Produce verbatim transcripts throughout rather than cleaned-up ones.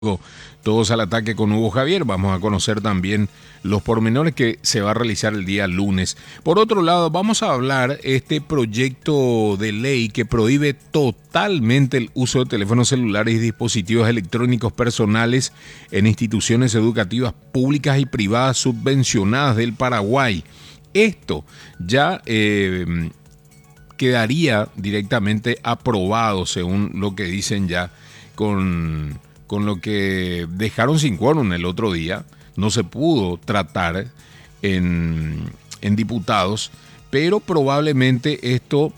Todos al ataque con Hugo Javier. Vamos a conocer también los pormenores que se va a realizar el día lunes. Por otro lado, vamos a hablar este proyecto de ley que prohíbe totalmente el uso de teléfonos celulares y dispositivos electrónicos personales en instituciones educativas públicas y privadas subvencionadas del Paraguay. Esto ya eh, quedaría directamente aprobado, según lo que dicen ya, con... con lo que dejaron sin quórum el otro día. No se pudo tratar en, en diputados, pero probablemente esto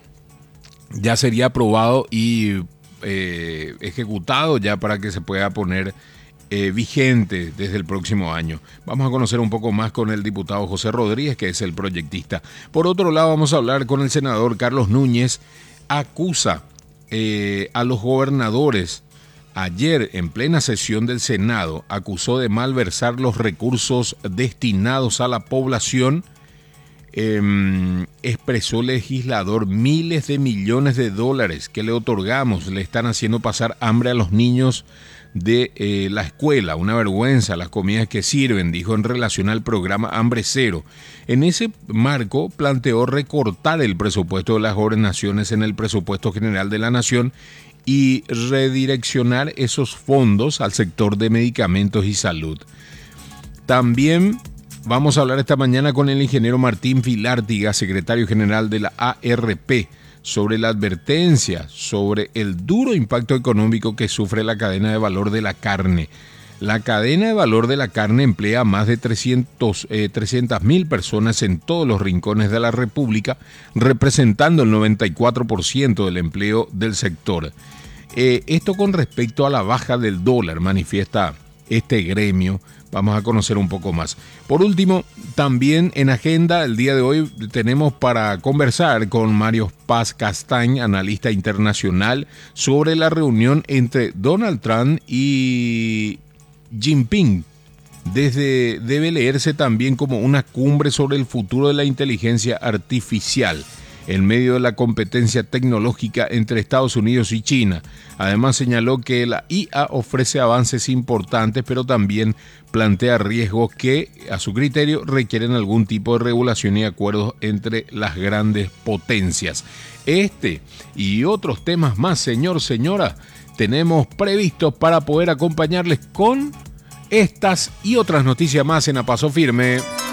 ya sería aprobado y eh, ejecutado ya para que se pueda poner eh, vigente desde el próximo año. Vamos a conocer un poco más con el diputado José Rodríguez, que es el proyectista. Por otro lado, vamos a hablar con el senador Carlos Núñez. Acusa eh, a los gobernadores. Ayer, en plena sesión del Senado, acusó de malversar los recursos destinados a la población. Eh, expresó el legislador: miles de millones de dólares que le otorgamos le están haciendo pasar hambre a los niños de eh, la escuela. Una vergüenza las comidas que sirven, dijo en relación al programa Hambre Cero. En ese marco planteó recortar el presupuesto de las gobernaciones en el presupuesto general de la Nación y redireccionar esos fondos al sector de medicamentos y salud. También vamos a hablar esta mañana con el ingeniero Martín Filártiga, secretario general de la A R P, sobre la advertencia sobre el duro impacto económico que sufre la cadena de valor de la carne. La cadena de valor de la carne emplea a más de trescientas mil personas en todos los rincones de la República, representando el noventa y cuatro por ciento del empleo del sector. Eh, esto con respecto a la baja del dólar, manifiesta este gremio. Vamos a conocer un poco más. Por último, también en agenda el día de hoy tenemos para conversar con Mario Paz Castañ, analista internacional, sobre la reunión entre Donald Trump y Jinping. Desde, debe leerse también como una cumbre sobre el futuro de la inteligencia artificial en medio de la competencia tecnológica entre Estados Unidos y China. Además señaló que la I A ofrece avances importantes, pero también plantea riesgos que, a su criterio, requieren algún tipo de regulación y acuerdos entre las grandes potencias. Este y otros temas más, señor, señora, tenemos previstos para poder acompañarles con estas y otras noticias más en A Paso Firme.